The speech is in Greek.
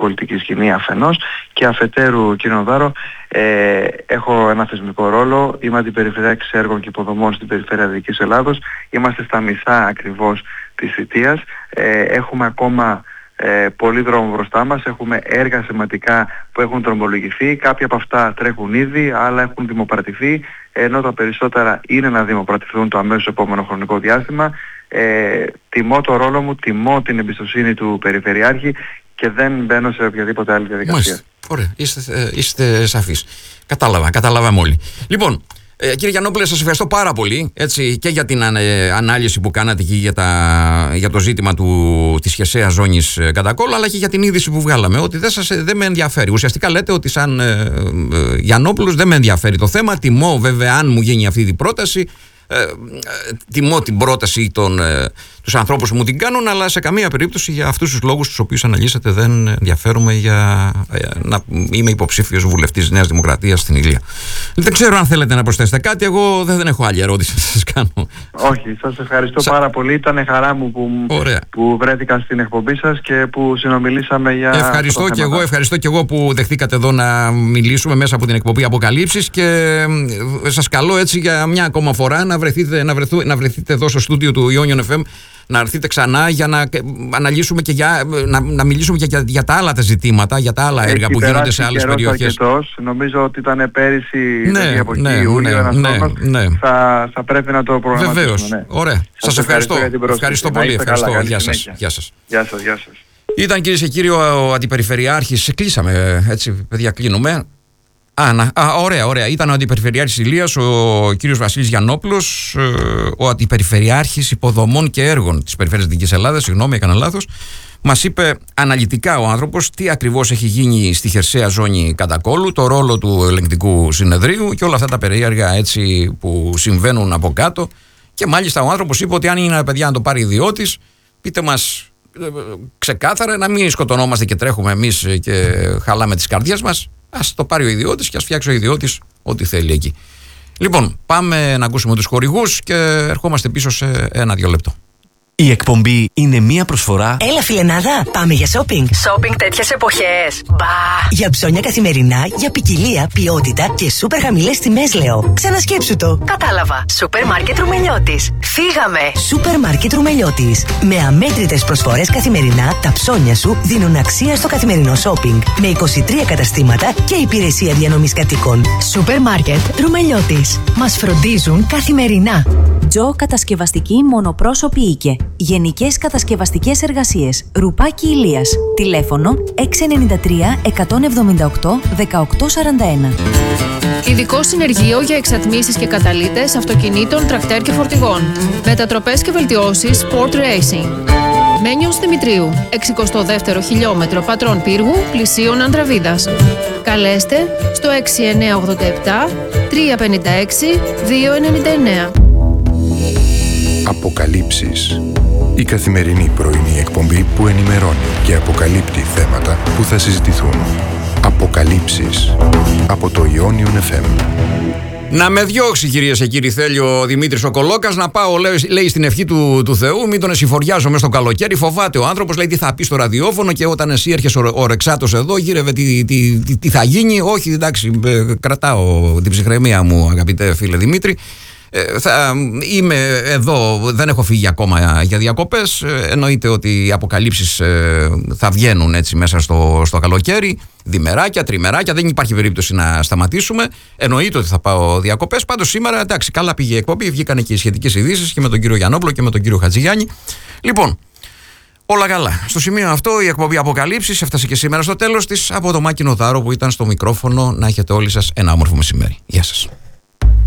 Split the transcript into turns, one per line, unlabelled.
πολιτική σκηνή αφενός, και αφετέρου, κύριε Νοδάρο, έχω ένα θεσμικό ρόλο. Είμαι αντιπεριφερειάρχης έργων και υποδομών στην περιφέρεια Δυτικής Ελλάδος. Είμαστε στα μισά ακριβώς της θητείας. Έχουμε ακόμα πολύ δρόμο μπροστά μας. Έχουμε έργα σημαντικά που έχουν δρομολογηθεί. Κάποια από αυτά τρέχουν ήδη, άλλα έχουν δημοπρατηθεί, ενώ τα περισσότερα είναι να δημοπρατηθούν το αμέσως επόμενο χρονικό διάστημα. Τιμώ το ρόλο μου, τιμώ την εμπιστοσύνη του Περιφερειάρχη και δεν μπαίνω σε οποιαδήποτε άλλη διαδικασία.
Μάλιστα. Ωραία, είστε σαφείς. Καταλάβαμε όλοι. Λοιπόν, κύριε Γιαννόπουλε, σας ευχαριστώ πάρα πολύ, έτσι, και για την ανάλυση που κάνατε και για το ζήτημα της χερσαίας ζώνης Κατακόλου, αλλά και για την είδηση που βγάλαμε, ότι δεν με ενδιαφέρει. Ουσιαστικά λέτε ότι σαν Γιαννόπουλος δεν με ενδιαφέρει το θέμα. Τιμώ βέβαια αν μου γίνει αυτή η πρόταση. Τιμώ την πρόταση τους ανθρώπους που μου την κάνουν, αλλά σε καμία περίπτωση για αυτούς τους λόγους τους οποίους αναλύσατε δεν ενδιαφέρομαι για να είμαι υποψήφιος βουλευτής της Νέας Δημοκρατίας στην Ηλία. Δεν ξέρω αν θέλετε να προσθέσετε κάτι. Εγώ δεν έχω άλλη ερώτηση να σας κάνω.
Όχι, σας ευχαριστώ πάρα πολύ. Ήταν χαρά μου που βρέθηκα στην εκπομπή σας και που συνομιλήσαμε για
Ευχαριστώ και εγώ που δεχτήκατε εδώ να μιλήσουμε μέσα από την εκπομπή Αποκαλύψεις, και σας καλώ έτσι για μια ακόμα φορά να βρεθείτε εδώ στο στούντιο του Ionian FM, να έρθετε ξανά για να αναλύσουμε και να μιλήσουμε και για τα άλλα τα ζητήματα, για τα άλλα έργα που γίνονται σε άλλες περιοχές.
Νομίζω ότι ήταν πέρυσι, από εκεί Ιούλιο, θα πρέπει να το προγραμματίσουμε.
Βεβαίως. Ναι. Ωραία. Σας ευχαριστώ. Ευχαριστώ πολύ. Ευχαριστώ. Γεια σας. Ήταν, κυρίες και κύριοι, ο Αντιπεριφερειάρχης. Κλείσαμε, έτσι, παιδιά, κλείνουμε. Ωραία. Ήταν ο Αντιπεριφερειάρχης Ηλίας, ο κύριος Βασίλης Γιαννόπουλος, ο Αντιπεριφερειάρχης Υποδομών και Έργων της Περιφέρειας Δυτικής Ελλάδας. Συγγνώμη, έκανα λάθος. Μας είπε αναλυτικά ο άνθρωπος τι ακριβώς έχει γίνει στη χερσαία ζώνη Κατακόλου, το ρόλο του ελεγκτικού συνεδρίου και όλα αυτά τα περίεργα, έτσι, που συμβαίνουν από κάτω. Και μάλιστα ο άνθρωπος είπε ότι αν είναι, παιδιά, να το πάρει ιδιώτης, πείτε μας ξεκάθαρα, να μην σκοτωνόμαστε και τρέχουμε εμείς και χαλάμε τις καρδιές μας. Ας το πάρει ο ιδιώτης και ας φτιάξει ο ιδιώτης ό,τι θέλει εκεί. Λοιπόν, πάμε να ακούσουμε τους χορηγούς και ερχόμαστε πίσω σε 1-2 λεπτό.
Η εκπομπή είναι μία προσφορά.
Έλα, φιλενάδα, πάμε για shopping.
Shopping τέτοιες εποχές. Μπα!
Για ψώνια καθημερινά, για ποικιλία, ποιότητα και σούπερ χαμηλές τιμές, λέω. Ξανασκέψου το.
Κατάλαβα. Σούπερ μάρκετ Ρουμελιώτης. Φύγαμε.
Σούπερ μάρκετ Ρουμελιώτης. Με αμέτρητες προσφορές καθημερινά, τα ψώνια σου δίνουν αξία στο καθημερινό shopping. Με 23 καταστήματα και υπηρεσία διανομής κατοίκων.
Σούπερ μάρκετ Ρουμελιώτης. Μας φροντίζουν καθημερινά.
Τζο Κατασκευαστική Μονοπρόσωπη Οίκε. Γενικές κατασκευαστικές εργασίες. Ρουπάκι Ηλίας. Τηλέφωνο 693 178 1841.
Ειδικό συνεργείο για εξατμίσεις και καταλύτες αυτοκινήτων, τρακτέρ και φορτηγών. Μετατροπές και βελτιώσεις Sport Racing. Μένιος Δημητρίου, 62ο χιλιόμετρο Πατρών Πύργου, πλησίων Ανδραβίδας. Καλέστε στο 6987 356 299.
Αποκαλύψεις. Η καθημερινή πρωινή εκπομπή που ενημερώνει και αποκαλύπτει θέματα που θα συζητηθούν. Αποκαλύψεις από το Ionian FM.
Να με διώξει, κυρίες και κύριοι, θέλει ο Δημήτρης ο Κολόκας να πάω, λέει, στην ευχή του Θεού, μην τον εσυφοριάζω μες στο καλοκαίρι. Φοβάται ο άνθρωπος, λέει, τι θα πει στο ραδιόφωνο, και όταν εσύ έρχεσαι ο Ρεξάτος εδώ, γύρευε τι θα γίνει. Όχι, εντάξει, κρατάω την ψυχραιμία μου, αγαπητέ φίλε Δημήτρη. Είμαι εδώ, δεν έχω φύγει ακόμα για διακοπές. Εννοείται ότι οι αποκαλύψεις θα βγαίνουν έτσι μέσα στο καλοκαίρι, διμεράκια, τριμεράκια, δεν υπάρχει περίπτωση να σταματήσουμε. Εννοείται ότι θα πάω διακοπές. Πάντως σήμερα, εντάξει, καλά πήγε η εκπομπή, βγήκανε και οι σχετικές ειδήσεις και με τον κύριο Γιαννόπουλο και με τον κύριο Χατζηγιάννη. Λοιπόν, όλα καλά. Στο σημείο αυτό η εκπομπή Αποκαλύψεις έφτασε και σήμερα στο τέλος της. Από το Μάκη Νοδάρο που ήταν στο μικρόφωνο, να έχετε όλοι σας ένα όμορφο μεσημέρι. Γεια σας.